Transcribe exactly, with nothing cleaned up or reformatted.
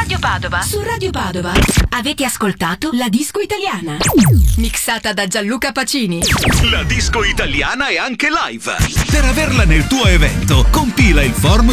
Radio Padova. Su Radio Padova avete ascoltato La Disco Italiana, mixata da Gianluca Pacini. La disco italiana è anche live. Per averla nel tuo evento, compila il form